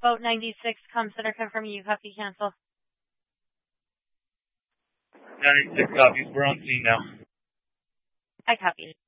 Boat 96, come center confirming you copy cancel. 96 copies. We're on scene now. I copy.